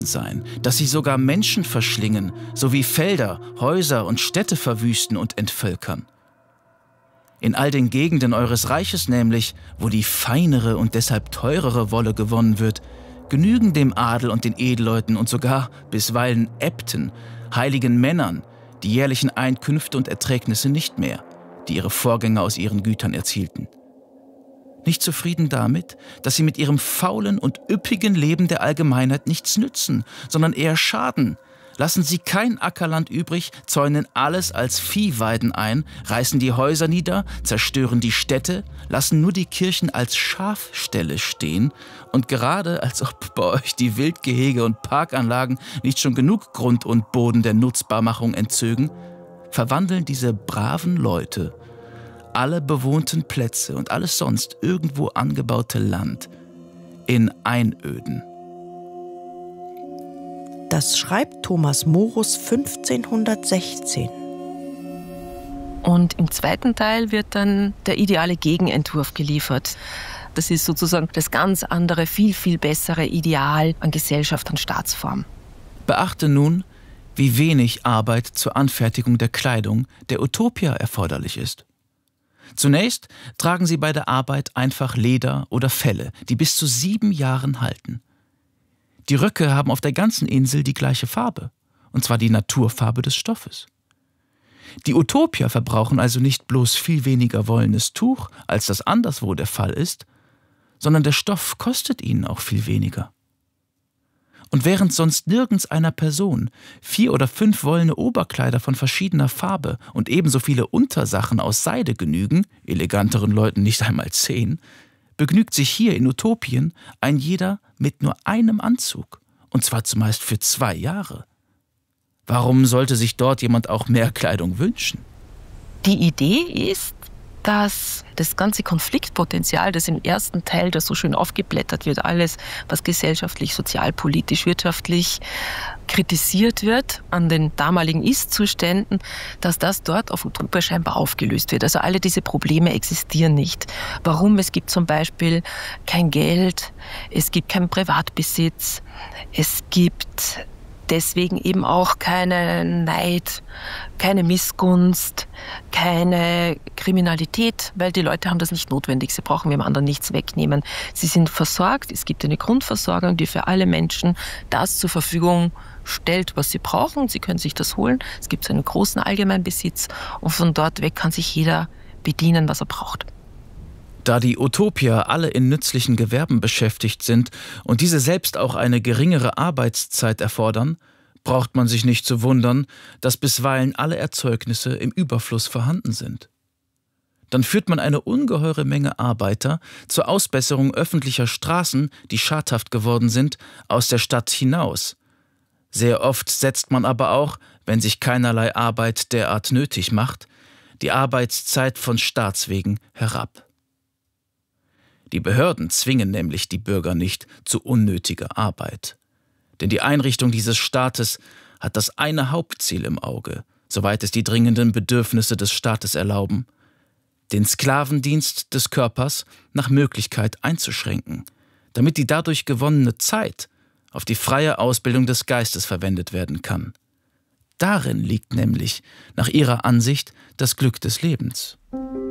sein, dass sie sogar Menschen verschlingen, sowie Felder, Häuser und Städte verwüsten und entvölkern. In all den Gegenden eures Reiches nämlich, wo die feinere und deshalb teurere Wolle gewonnen wird, genügen dem Adel und den Edelleuten und sogar bisweilen Äbten, heiligen Männern, die jährlichen Einkünfte und Erträgnisse nicht mehr, die ihre Vorgänger aus ihren Gütern erzielten. Nicht zufrieden damit, dass sie mit ihrem faulen und üppigen Leben der Allgemeinheit nichts nützen, sondern eher schaden, lassen sie kein Ackerland übrig, zäunen alles als Viehweiden ein, reißen die Häuser nieder, zerstören die Städte, lassen nur die Kirchen als Schafställe stehen und gerade als ob bei euch die Wildgehege und Parkanlagen nicht schon genug Grund und Boden der Nutzbarmachung entzögen, verwandeln diese braven Leute alle bewohnten Plätze und alles sonst irgendwo angebaute Land in Einöden. Das schreibt Thomas Morus 1516. Und im zweiten Teil wird dann der ideale Gegenentwurf geliefert. Das ist sozusagen das ganz andere, viel, viel bessere Ideal an Gesellschaft und Staatsform. Beachte nun, wie wenig Arbeit zur Anfertigung der Kleidung der Utopier erforderlich ist. Zunächst tragen sie bei der Arbeit einfach Leder oder Felle, die bis zu 7 Jahren halten. Die Röcke haben auf der ganzen Insel die gleiche Farbe, und zwar die Naturfarbe des Stoffes. Die Utopier verbrauchen also nicht bloß viel weniger wollenes Tuch, als das anderswo der Fall ist, sondern der Stoff kostet ihnen auch viel weniger. Und während sonst nirgends einer Person 4 oder 5 wollene Oberkleider von verschiedener Farbe und ebenso viele Untersachen aus Seide genügen, eleganteren Leuten nicht einmal 10, begnügt sich hier in Utopien ein jeder mit nur einem Anzug, und zwar zumeist für 2 Jahre. Warum sollte sich dort jemand auch mehr Kleidung wünschen? Die Idee ist, dass das ganze Konfliktpotenzial, das im ersten Teil, das so schön aufgeblättert wird, alles, was gesellschaftlich, sozialpolitisch, wirtschaftlich kritisiert wird an den damaligen Ist-Zuständen, dass das dort auf Utopia scheinbar aufgelöst wird. Also alle diese Probleme existieren nicht. Warum? Es gibt zum Beispiel kein Geld, es gibt keinen Privatbesitz, es gibt deswegen eben auch keinen Neid, keine Missgunst, keine Kriminalität, weil die Leute haben das nicht notwendig. Sie brauchen dem anderen nichts wegnehmen. Sie sind versorgt. Es gibt eine Grundversorgung, die für alle Menschen das zur Verfügung stellt, was sie brauchen. Sie können sich das holen. Es gibt einen großen Allgemeinbesitz und von dort weg kann sich jeder bedienen, was er braucht. Da die Utopier alle in nützlichen Gewerben beschäftigt sind und diese selbst auch eine geringere Arbeitszeit erfordern, braucht man sich nicht zu wundern, dass bisweilen alle Erzeugnisse im Überfluss vorhanden sind. Dann führt man eine ungeheure Menge Arbeiter zur Ausbesserung öffentlicher Straßen, die schadhaft geworden sind, aus der Stadt hinaus. Sehr oft setzt man aber auch, wenn sich keinerlei Arbeit derart nötig macht, die Arbeitszeit von Staatswegen herab. Die Behörden zwingen nämlich die Bürger nicht zu unnötiger Arbeit. Denn die Einrichtung dieses Staates hat das eine Hauptziel im Auge, soweit es die dringenden Bedürfnisse des Staates erlauben, den Sklavendienst des Körpers nach Möglichkeit einzuschränken, damit die dadurch gewonnene Zeit auf die freie Ausbildung des Geistes verwendet werden kann. Darin liegt nämlich, nach ihrer Ansicht, das Glück des Lebens.